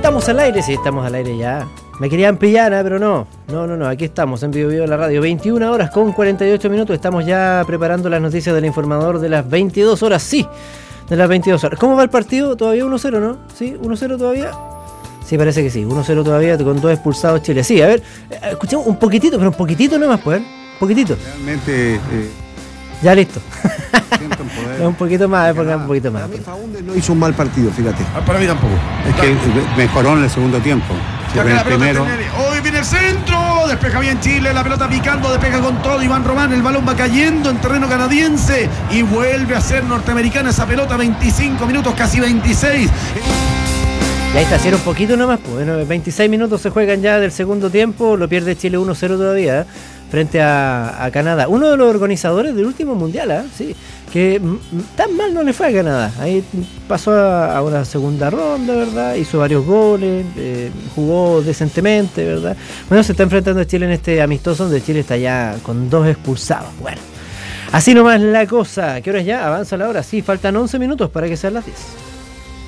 Estamos al aire, sí, estamos al aire ya. Me querían pillar, pero no, aquí estamos en Vivo Vivo en la radio. 21 horas con 48 minutos, estamos ya preparando las noticias del informador de las 22 horas, sí, de las 22 horas. ¿Cómo va el partido? Todavía 1-0, ¿no? ¿Sí? ¿1-0 todavía? Sí, parece que sí, 1-0 todavía con 2 expulsados Chile. Sí, a ver, escuchemos un poquitito, pero un poquitito nomás, pues, un poquitito. Realmente... Ya listo. Un poquito más, un poquito más. Para mí Faúndez no hizo un mal partido, fíjate. Para mí tampoco. Es que mejoró en el segundo tiempo. El primero... Hoy viene el centro, despeja bien Chile, la pelota picando, despeja con todo Iván Román, el balón va cayendo en terreno canadiense y vuelve a ser norteamericana esa pelota, 25 minutos, casi 26. Y ahí está, si era un poquito nomás, pues, bueno, 26 minutos se juegan ya del segundo tiempo, lo pierde Chile 1-0 todavía, frente a Canadá. Uno de los organizadores del último mundial, sí, que tan mal no le fue a Canadá. Ahí pasó a una segunda ronda, ¿verdad? Hizo varios goles, jugó decentemente, ¿verdad? Bueno, se está enfrentando a Chile en este amistoso donde Chile está ya con 2 expulsados. Bueno, así nomás la cosa. ¿Qué hora es ya? ¿Avanza la hora? Sí, faltan 11 minutos para que sean las 10.